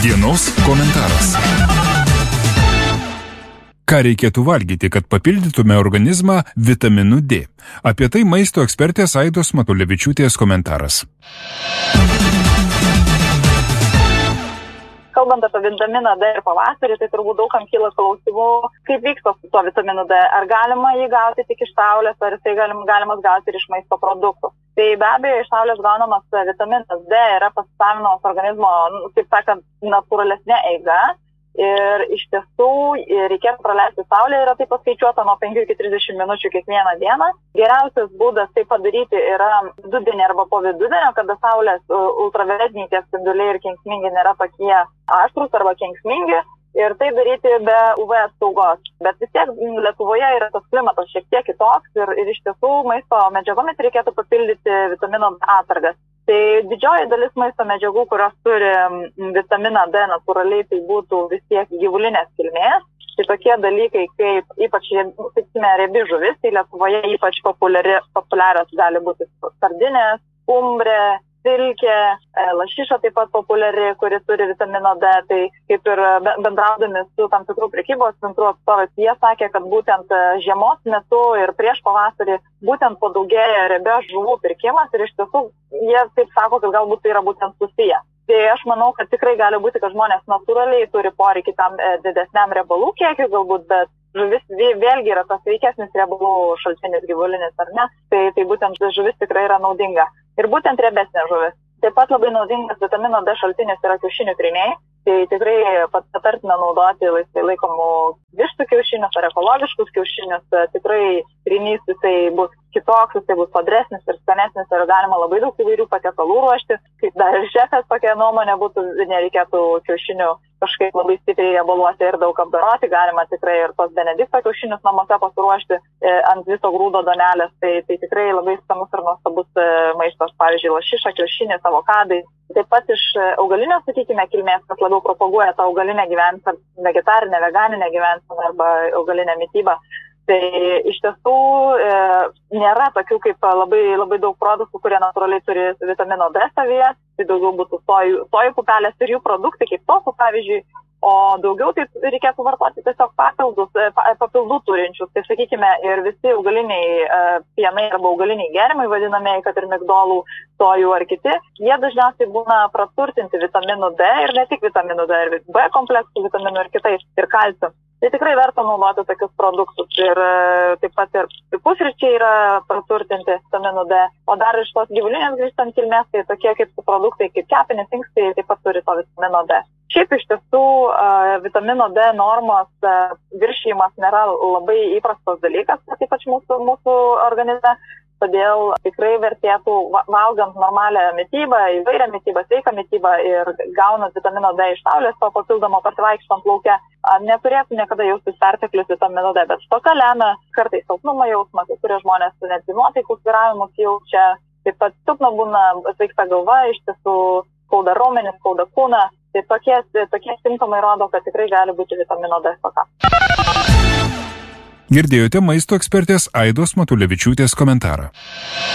Dienos komentaras. Ką reikėtų valgyti, kad papildytume organizmą vitaminu D? Apie tai maisto ekspertės Aidos Matulevičiūtės komentaras. Kalbant apie vitaminą D ir pavasarį, tai turbūt daugam kyla klausimų, kaip vyksta su tuo vitaminu D. Ar galima jį gauti tik iš saulės, ar jisai galimas gauti ir iš maisto produktų. Tai be abejo, iš saulės gaunamas vitaminas D yra pasisavinamas organizmo, taip sakant, natūralesnė eiga. Ir iš tiesų reikėtų praleisti saulę, yra tai paskaičiuota nuo 5 iki 30 minučių kiekvieną dieną. Geriausias būdas tai padaryti yra vidudienį arba po vidudienio, kada saulės ultravioletiniai tie spinduliai ir kenksmingi nėra tokie aštrūs arba kenksmingi. Ir tai daryti be UV apsaugos. Bet vis tiek Lietuvoje yra tas klimatas šiek tiek kitoks ir iš tiesų maisto medžiagomis reikėtų papildyti vitamino D atsargas. Tai didžioji dalis maisto medžiagų, kurios turi vitaminą D natūraliai, tai būtų vis tiek gyvulinės kilmės. Tai tokie dalykai kaip ypač, sakykime, riebi žuvis, tai Lietuvoje ypač populiarios gali būti sardinės, skumbrė, silkė, lašiša taip pat populiari, kuri turi vitamino D. Tai kaip ir bendraudami su tam tikrų prekybos centrų atstovais, jie sakė, kad būtent žiemos metu ir prieš pavasarį būtent padaugėja riebios žuvų pirkimas ir iš tiesų jie taip sako, kad galbūt tai yra būtent susiję. Tai aš manau, kad tikrai gali būti, kad žmonės natūraliai turi poreikį tam didesniam riebalų kiekiu galbūt, bet žuvis vėlgi yra tas sveikesnis riebalų šaltinis gyvulinis, ar ne? Tai būtent žuvis tikrai yra naudinga. Ir būtent riebesnė žuvis. Taip pat labai naudingas vitamino D šaltinis yra kiaušinių tryniai. Tai tikrai patartina naudoti laisvai laikomų vištų kiaušinius ar ekologiškus kiaušinius. Tikrai trynys jisai bus kitoks, jisai bus sodresnis ir skanesnis ir galima labai daug įvairių patiekalų ruošti. Kaip dar ir šefas tokia nuomonė būtų, nereikėtų kiaušinių kažkaip labai stipriai riebaluoti ir daug apdoroti. Galima tikrai ir tos Benedikto kiaušinius namuose pasiruošti ant viso grūdo donelės. Tai tikrai labai skanus ir nuostabus maistas, pavyzdžiui, lašiša, kiaušinis, avokadai. Taip pat iš augalinio, sakykime, kilmės, kas labiau propaguoja tą augalinę gyvenseną, vegetarinę, veganinę gyvenseną arba augalinę mitybą. Tai iš tiesų nėra tokių kaip labai daug produktų, kurie natūraliai turi vitamino D savyje. Tai daugiau būtų sojų pupelės ir jų produktai, kaip tofu, pavyzdžiui. O daugiau tai reikėtų vartoti tiesiog papildų turinčius. Tai sakykime, ir visi augaliniai pienai arba augaliniai gėrimai vadinamieji, kad ir migdolų, sojų ar kiti, jie dažniausiai būna praturtinti vitaminu D ir ne tik vitaminu D, ir B kompleksų vitaminų ir kitais, ir kalciu. Tai tikrai verta naudoti tokius produktus ir taip pat ir pusryčiai yra praturtinti vitaminu D. O dar iš tos gyvulinės grįžtant kilmės, tai tokie kaip produktai kaip kepenys, inkstai taip pat turi to vitamino D. Šiaip iš tiesų vitamino D normos viršijimas nėra labai įprastas dalykas, ypač mūsų organizme. Todėl tikrai vertėtų, valgant normalią mitybą, įvairią mitybą, sveiką mitybą ir gaunant vitamino D iš saulės, to papildomo pasivaikštant lauke, neturėtų niekada jaustis perteklius vitamino D, bet stoka lemia kartais silpnumo jausmą, kai kurie žmonės netgi nuotaikų svyravimus jaučia, taip pat silpna būna sveikta galva, iš tiesų skauda raumenis, skauda kūną, tai tokie simptomai rodo, kad tikrai gali būti vitamino D stoka. Girdėjote maisto ekspertės Aidos Matulevičiūtės komentarą.